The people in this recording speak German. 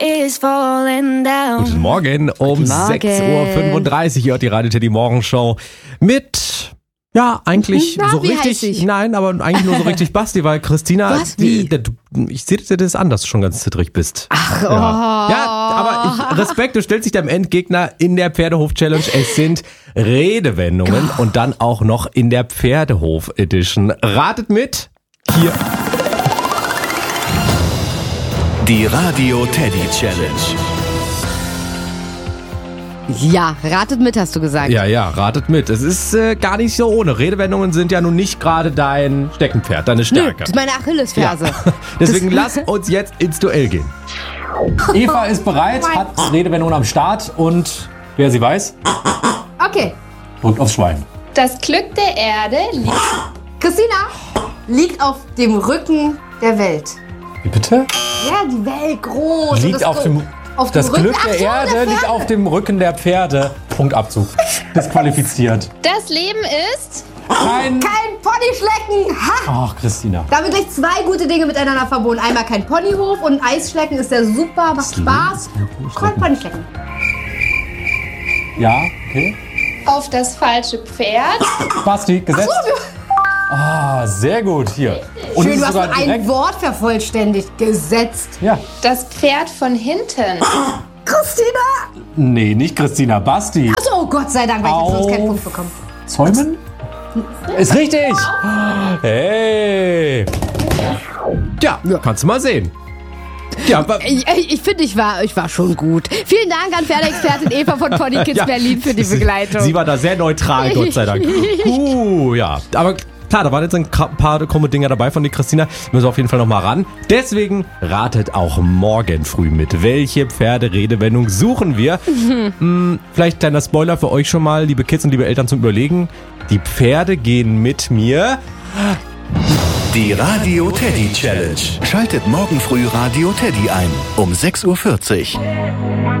is falling down. Guten Morgen um 6.35 Uhr hört die Radio Teddy Morgenshow mit... Ja, eigentlich so wie richtig, heiß ich? nein, aber eigentlich nur so richtig Basti, weil Christina, Was? Wie? ich sehe das an, dass du schon ganz zittrig bist. Ach, Ja, aber Respekt, du stellst dich deinem Endgegner in der Pferdehof-Challenge. Es sind Redewendungen und dann auch noch in der Pferdehof-Edition. Ratet mit, hier. Die Radio Teddy Challenge. Ja, ratet mit, hast du gesagt. Ja, ratet mit. Es ist gar nicht so ohne. Redewendungen sind ja nun nicht gerade dein Steckenpferd, deine Nö, Stärke. das ist meine Achillesferse. Deswegen lass uns jetzt ins Duell gehen. Eva ist bereit, hat Redewendungen am Start und wer sie weiß, Okay. drückt aufs Schwein. Das Glück der Erde liegt. Christina liegt auf dem Rücken der Welt. Wie bitte? Ja, die Welt groß. Liegt auf dem das Rücken- Glück Ach der so, Erde liegt auf dem Rücken der Pferde. Punktabzug. Disqualifiziert. Das Leben ist. Kein... Kein Ponyschlecken. Ha! Ach, Christina. Damit gleich zwei gute Dinge miteinander verbunden. Einmal kein Ponyhof und Eisschlecken ist ja super, macht Spaß. Kein Ponyschlecken. Ja, okay. Auf das falsche Pferd. Basti, gesetzt. Ah, sehr gut. Hier. Und Schön, es du ist hast sogar nur ein direkt... Wort vervollständigt. Gesetzt. Ja. Das Pferd von hinten. Christina! Nee, nicht Christina. Basti. Achso, Gott sei Dank, weil ich jetzt sonst keinen Auf- Punkt bekomme. Zäumen? Ist richtig. Hey. Ja, kannst du mal sehen. Ja, aber Ich finde, ich war schon gut. Vielen Dank an Pferdeexpertin Eva von Pony Kids Ja. Berlin für die Begleitung. sie war da sehr neutral, Gott sei Dank. Ja. Aber klar, da waren jetzt ein paar krumme Dinger dabei von der Christina. Müssen wir auf jeden Fall nochmal ran. Deswegen ratet auch morgen früh mit. Welche Pferderedewendung suchen wir? Vielleicht kleiner Spoiler für euch schon mal, liebe Kids und liebe Eltern zum Überlegen. Die Pferde gehen mit mir. Die Radio Teddy Challenge. Schaltet morgen früh Radio Teddy ein um 6.40 Uhr.